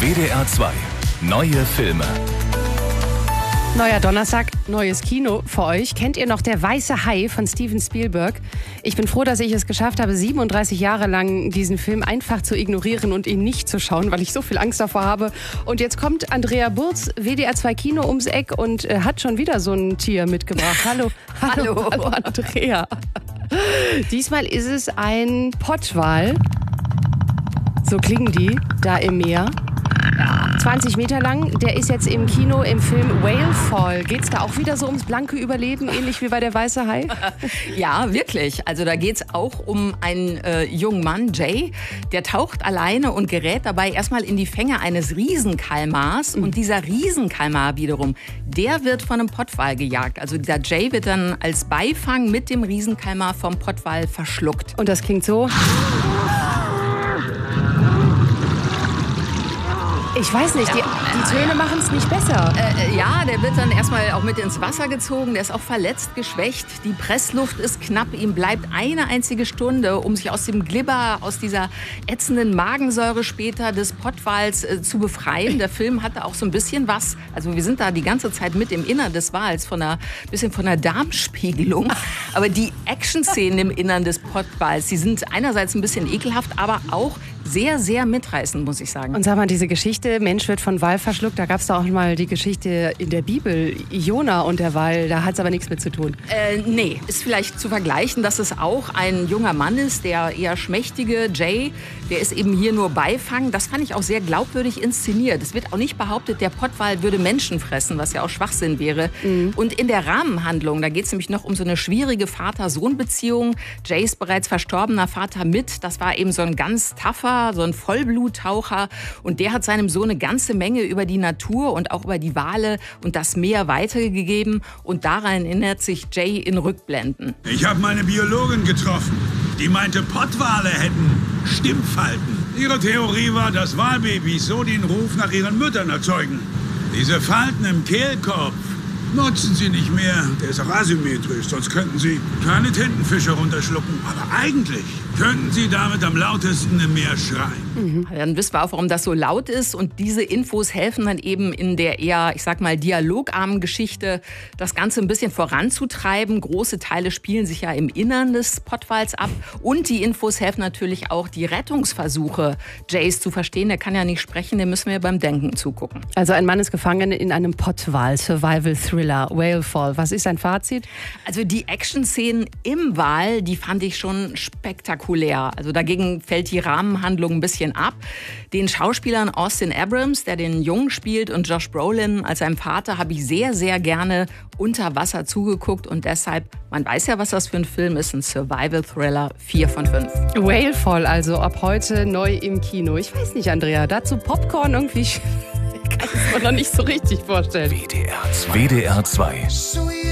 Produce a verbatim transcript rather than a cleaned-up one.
W D R zwei. Neue Filme. Neuer Donnerstag, neues Kino für euch. Kennt ihr noch Der weiße Hai von Steven Spielberg? Ich bin froh, dass ich es geschafft habe, siebenunddreißig Jahre lang diesen Film einfach zu ignorieren und ihn nicht zu schauen, weil ich so viel Angst davor habe. Und jetzt kommt Andrea Burz, W D R zwei Kino ums Eck und äh, hat schon wieder so ein Tier mitgebracht. Hallo, hallo, hallo, hallo Andrea. Diesmal ist es ein Pottwal. So klingen die da im Meer. zwanzig Meter lang, der ist jetzt im Kino im Film Whale Fall. Geht es da auch wieder so ums blanke Überleben, ähnlich wie bei Der weiße Hai? Ja, wirklich. Also da geht es auch um einen äh, jungen Mann, Jay, der taucht alleine und gerät dabei erstmal in die Fänge eines Riesenkalmars. Mhm. Und dieser Riesenkalmar wiederum, der wird von einem Pottwal gejagt. Also der Jay wird dann als Beifang mit dem Riesenkalmar vom Pottwal verschluckt. Und das klingt so... Ich weiß nicht, die, die Töne machen es nicht besser. Äh, ja, der wird dann erstmal auch mit ins Wasser gezogen. Der ist auch verletzt, geschwächt. Die Pressluft ist knapp. Ihm bleibt eine einzige Stunde, um sich aus dem Glibber, aus dieser ätzenden Magensäure später des Pottwals äh, zu befreien. Der Film hatte auch so ein bisschen was. Also wir sind da die ganze Zeit mit im Innern des Wals, von einer bisschen von der Darmspiegelung. Aber die Action-Szenen im Innern des Pottwals, die sind einerseits ein bisschen ekelhaft, aber auch sehr, sehr mitreißend, muss ich sagen. Und sag mal, diese Geschichte, Mensch wird von Wal verschluckt, da gab es doch auch mal die Geschichte in der Bibel, Jona und der Wal, da hat es aber nichts mit zu tun. Äh, nee, ist vielleicht zu vergleichen, dass es auch ein junger Mann ist, der eher schmächtige Jay, der ist eben hier nur Beifang. Das fand ich auch sehr glaubwürdig inszeniert. Es wird auch nicht behauptet, der Pottwal würde Menschen fressen, was ja auch Schwachsinn wäre. Mhm. Und in der Rahmenhandlung, da geht es nämlich noch um so eine schwierige Vater-Sohn-Beziehung. Jay ist bereits verstorbener Vater mit, das war eben so ein ganz tougher, so ein Vollbluttaucher, und der hat seinem Sohn eine ganze Menge über die Natur und auch über die Wale und das Meer weitergegeben, und daran erinnert sich Jay in Rückblenden. Ich habe meine Biologin getroffen. Die meinte, Pottwale hätten Stimmfalten. Ihre Theorie war, dass Walbabys so den Ruf nach ihren Müttern erzeugen. Diese Falten im Kehlkopf nutzen sie nicht mehr. Der ist auch asymmetrisch, sonst könnten sie kleine Tintenfische runterschlucken. Aber eigentlich könnten sie damit am lautesten im Meer schreien. Mhm. Dann wissen wir auch, warum das so laut ist. Und diese Infos helfen dann eben in der eher, ich sag mal, dialogarmen Geschichte, das Ganze ein bisschen voranzutreiben. Große Teile spielen sich ja im Innern des Pottwals ab. Und die Infos helfen natürlich auch, die Rettungsversuche Jays zu verstehen. Der kann ja nicht sprechen, dem müssen wir beim Denken zugucken. Also ein Mann ist gefangen in einem Pottwal-Survival-Thriller, Whale Fall. Was ist dein Fazit? Also die Action-Szenen im Wal, die fand ich schon spektakulär. Also dagegen fällt die Rahmenhandlung ein bisschen ab. Den Schauspielern Austin Abrams, der den Jungen spielt, und Josh Brolin als seinem Vater, habe ich sehr, sehr gerne unter Wasser zugeguckt. Und deshalb, man weiß ja, was das für ein Film ist, ein Survival-Thriller, vier von fünf. Whale Fall, also ab heute neu im Kino. Ich weiß nicht, Andrea, dazu Popcorn irgendwie... Ich kann es mir noch nicht so richtig vorstellen. W D R zwei. W D R zwei.